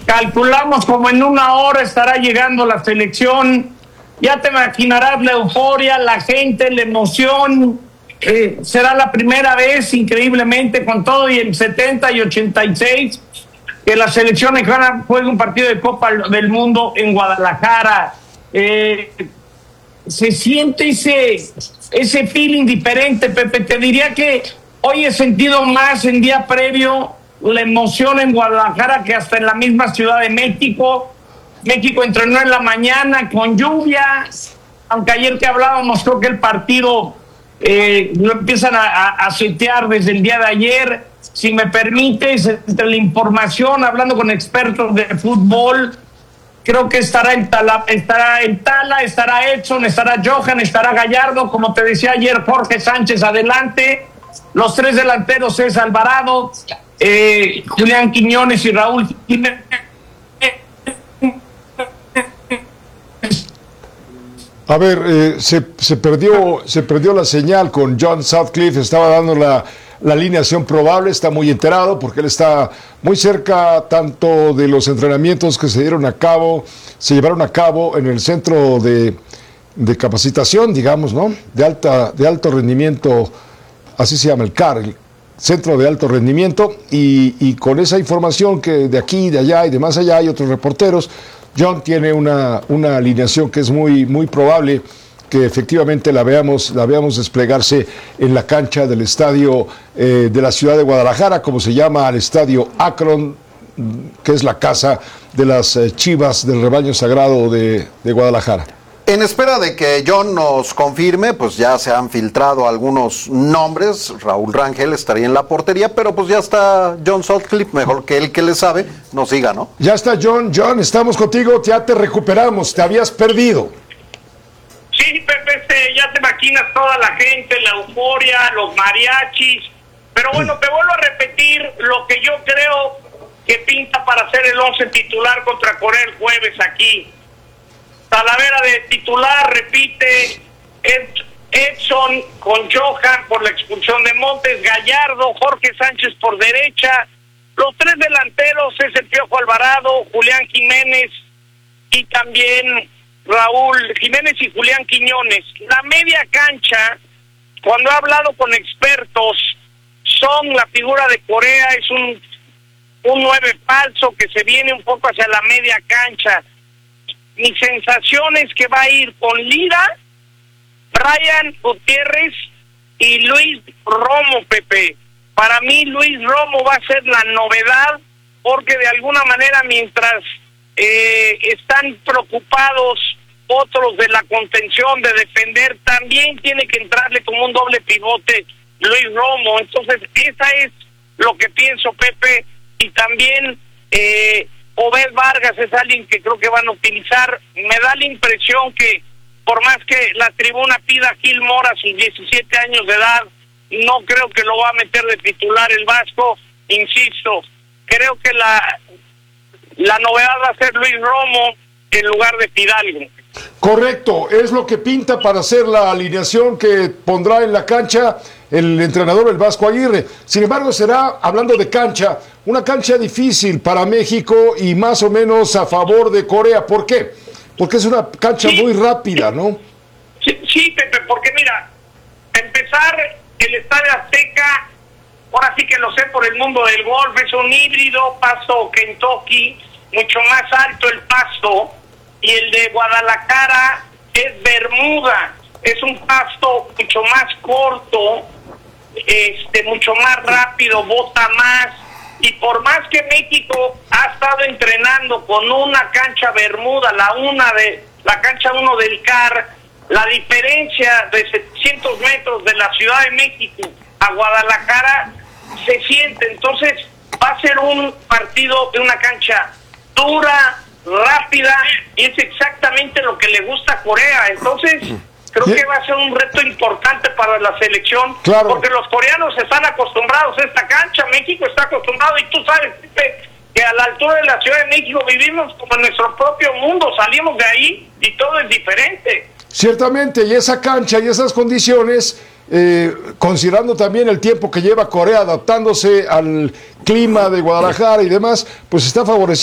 calculamos como en 1 hora estará llegando la selección. Ya te imaginarás la euforia, la gente, la emoción. Será la primera vez, increíblemente, con todo y el 70 y 86, que la selección mexicana juegue un partido de Copa del Mundo en Guadalajara. Se siente ese feeling diferente, Pepe. Te diría que hoy he sentido más en día previo la emoción en Guadalajara que hasta en la misma Ciudad de México. México entrenó en la mañana con lluvia, aunque ayer que hablábamos, creo que el partido lo empiezan a setear desde el día de ayer. Si me permites, entre la información, hablando con expertos de fútbol, creo que estará el Tala, estará Edson, estará Johan, estará Gallardo, como te decía ayer, Jorge Sánchez adelante, los 3 delanteros es Alvarado, Julián Quiñones y Raúl Jiménez. A ver, se perdió la señal con John Sutcliffe, estaba dando la alineación probable, está muy enterado porque él está muy cerca tanto de los entrenamientos que se llevaron a cabo en el centro de capacitación, digamos, ¿no? De alto rendimiento, así se llama el CAR, el Centro de Alto Rendimiento, y con esa información que de aquí, de allá y de más allá hay otros reporteros, John tiene una alineación que es muy, muy probable que efectivamente la veamos desplegarse en la cancha del estadio de la ciudad de Guadalajara, como se llama el estadio Akron, que es la casa de las Chivas del Rebaño Sagrado de Guadalajara. En espera de que John nos confirme, pues ya se han filtrado algunos nombres. Raúl Rangel estaría en la portería, pero pues ya está John Sutcliffe, mejor que él que le sabe, nos siga, ¿no? Ya está John, estamos contigo, ya te recuperamos, te habías perdido. Sí, Pepe, ya te imaginas toda la gente, la euforia, los mariachis, pero bueno, te vuelvo a repetir lo que yo creo que pinta para ser el 11 titular contra Corea el jueves aquí. Talavera de titular, repite, Edson con Johan por la expulsión de Montes, Gallardo, Jorge Sánchez por derecha, los 3 delanteros es el Piojo Alvarado, Julián Jiménez y también Raúl Jiménez y Julián Quiñones. La media cancha, cuando he hablado con expertos, son la figura de Corea, es un 9 falso que se viene un poco hacia la media cancha. Mi sensación es que va a ir con Lira, Brian Gutiérrez y Luis Romo, Pepe. Para mí Luis Romo va a ser la novedad, porque de alguna manera mientras están preocupados otros de la contención, de defender, también tiene que entrarle como un doble pivote Luis Romo. Entonces esa es lo que pienso, Pepe, y también Obed Vargas es alguien que creo que van a utilizar. Me da la impresión que por más que la tribuna pida a Gil Mora a sus 17 años de edad, no creo que lo va a meter de titular el Vasco. Insisto, creo que la novedad va a ser Luis Romo en lugar de Fidalgo. Correcto, es lo que pinta para hacer la alineación que pondrá en la cancha el entrenador, el Vasco Aguirre. Sin embargo, será, hablando de cancha, una cancha difícil para México y más o menos a favor de Corea. ¿Por qué? Porque es una cancha muy rápida, ¿no? Sí, Pepe, porque mira, empezar el Estadio Azteca, ahora sí que lo sé por el mundo del golf, es un híbrido, pasto Kentucky, mucho más alto el pasto, y el de Guadalajara es Bermuda, es un pasto mucho más corto, mucho más rápido, bota más, y por más que México ha estado entrenando con una cancha Bermuda, la cancha 1 del CAR, la diferencia de 700 metros de la Ciudad de México a Guadalajara se siente. Entonces va a ser un partido de una cancha dura, rápida, y es exactamente lo que le gusta a Corea. Entonces creo que va a ser un reto importante para la selección, claro, porque los coreanos están acostumbrados a esta cancha, México está acostumbrado, y tú sabes, Pepe, que a la altura de la Ciudad de México vivimos como en nuestro propio mundo, salimos de ahí y todo es diferente. Ciertamente, y esa cancha y esas condiciones, considerando también el tiempo que lleva Corea adaptándose al clima de Guadalajara y demás, pues está favoreciendo